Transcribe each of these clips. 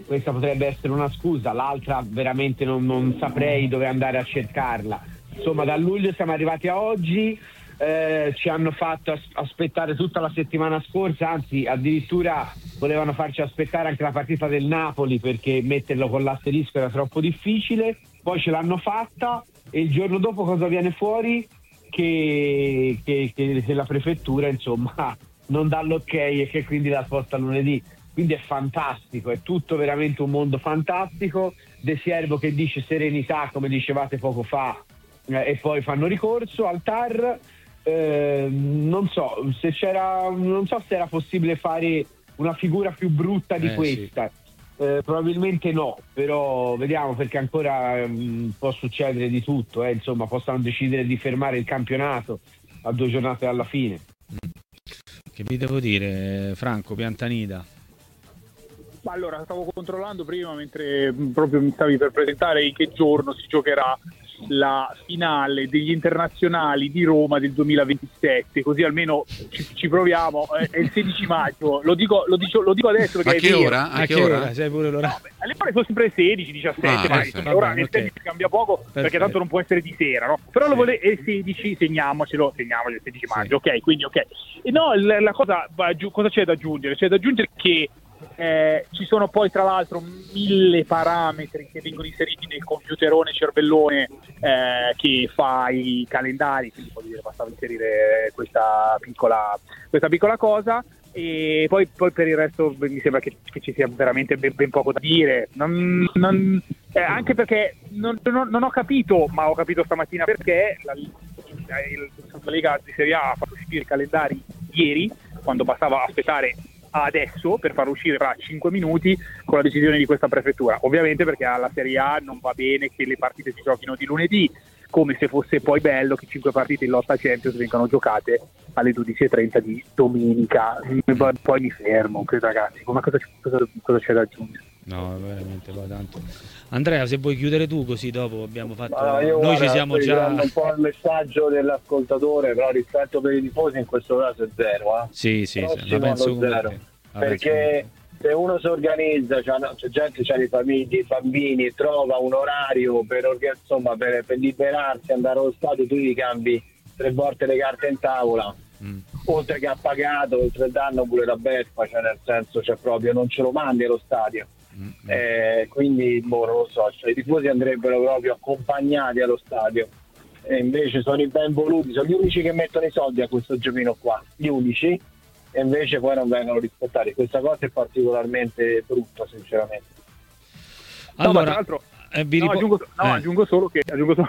questa potrebbe essere una scusa, l'altra veramente non saprei dove andare a cercarla. Insomma, da luglio siamo arrivati a oggi, ci hanno fatto aspettare tutta la settimana scorsa, anzi addirittura volevano farci aspettare anche la partita del Napoli perché metterlo con l'asterisco era troppo difficile, poi ce l'hanno fatta e il giorno dopo cosa viene fuori? Che la prefettura insomma non dà l'ok e che quindi la sposta lunedì. Quindi è fantastico, è tutto veramente un mondo fantastico. De Siervo che dice serenità, come dicevate poco fa, e poi fanno ricorso al TAR. Non so se era possibile fare una figura più brutta di questa. Sì. Probabilmente no, però vediamo, perché ancora può succedere di tutto, insomma, possono decidere di fermare il campionato a 2 giornate alla fine. Che vi devo dire, Franco Piantanida? Ma allora, stavo controllando prima mentre proprio mi stavi per presentare in che giorno si giocherà la finale degli internazionali di Roma del 2027, così almeno ci proviamo. È il 16 maggio, lo dico adesso perché a che ora? A che ora? Sai pure l'ora? No, alle ore sono sempre 16, 17, ma ora nel tempo cambia poco. Perfetto. Perché tanto non può essere di sera, no? Però lo vuole il 16, segniamocelo il 16 maggio, ok? Quindi ok. E no, la cosa c'è da aggiungere? C'è da aggiungere che ci sono poi tra l'altro 1000 parametri che vengono inseriti nel computerone cervellone che fa i calendari, quindi voglio dire, bastava inserire questa piccola cosa. E poi per il resto mi sembra che ci sia veramente ben poco da dire, anche perché non ho capito, ma ho capito stamattina perché la Lega di Serie A ha fatto uscire i calendari ieri, quando bastava aspettare adesso per far uscire fra 5 minuti con la decisione di questa prefettura, ovviamente perché alla Serie A non va bene che le partite si giochino di lunedì, come se fosse poi bello che 5 partite in lotta Champions vengano giocate alle 12:30 di domenica. Poi mi fermo, credo, ragazzi, ma cosa c'è da aggiungere? No, veramente va tanto. Andrea, se vuoi chiudere tu, così dopo abbiamo fatto. Noi ci siamo già. Un po' il messaggio dell'ascoltatore, però rispetto per i tifosi in questo caso è zero. Sì, la penso come zero. Perché se uno si organizza, c'è gente, c'ha le famiglie, i bambini, trova un orario per liberarsi, andare allo stadio, tu gli cambi 3 volte le carte in tavola. Oltre che ha pagato, oltre il danno pure la beffa, cioè nel senso, proprio non ce lo mandi allo stadio. Quindi non lo so, i tifosi andrebbero proprio accompagnati allo stadio, e invece sono i ben voluti, sono gli unici che mettono i soldi a questo giochino qua, gli unici, e invece poi non vengono rispettati. Questa cosa è particolarmente brutta, sinceramente. Allora, tra l'altro aggiungo solo che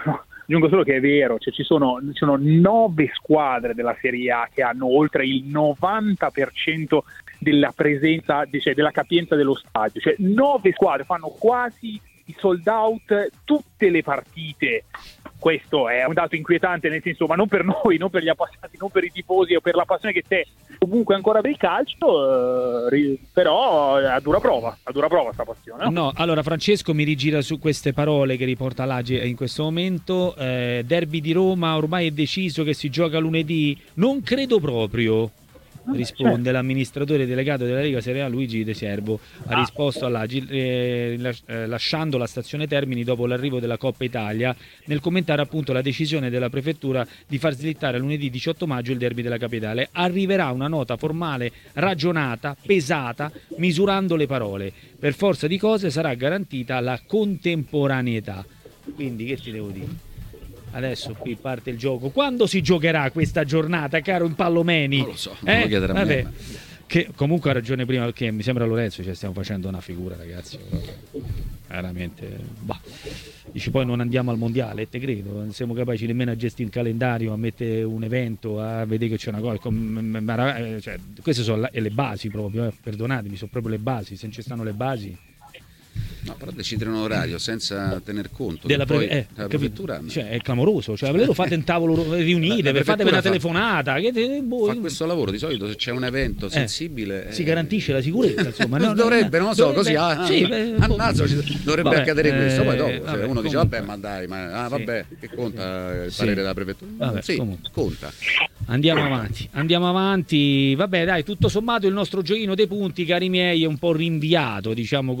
è vero, cioè ci sono 9 squadre della Serie A che hanno oltre il 90% della presenza, cioè della capienza dello stadio, cioè 9 squadre fanno quasi i sold out tutte le partite. Questo è un dato inquietante, nel senso, ma non per noi, non per gli appassionati, non per i tifosi o per la passione che c'è comunque ancora per il calcio, però a dura prova sta passione. No, allora Francesco mi rigira su queste parole che riporta l'Agi in questo momento. Derby di Roma, ormai è deciso che si gioca lunedì? Non credo proprio. Risponde l'amministratore delegato della Lega Serie A Luigi De Siervo. Ha risposto all'Agi lasciando la stazione Termini dopo l'arrivo della Coppa Italia, nel commentare appunto la decisione della prefettura di far slittare a lunedì 18 maggio il derby della capitale. Arriverà una nota formale ragionata, pesata, misurando le parole. Per forza di cose sarà garantita la contemporaneità. Quindi che ti devo dire? Adesso qui parte il gioco. Quando si giocherà questa giornata, caro Impallomeni? Non lo so, non lo chiedere a me. Che comunque ha ragione prima, perché mi sembra Lorenzo, stiamo facendo una figura, ragazzi. Veramente. Dici poi non andiamo al mondiale, te credo. Non siamo capaci nemmeno a gestire il calendario, a mettere un evento, a vedere che c'è una cosa. Cioè, queste sono le basi proprio, perdonatemi, sono proprio le basi. Se non ci stanno le basi. No, però decidere un orario senza tener conto della la prefettura, cioè, è clamoroso, cioè lo fate in tavolo riunite, fate una telefonata fa questo lavoro. Di solito se c'è un evento sensibile si garantisce la sicurezza, insomma. Dovrebbe, non lo so, dovrebbe, così dovrebbe accadere questo. Poi dopo vabbè, uno dice comunque, vabbè, ma dai, che conta il parere della prefettura? Vabbè, Conta. Andiamo avanti. Vabbè, dai, tutto sommato il nostro giochino dei punti, cari miei, è un po' rinviato, diciamo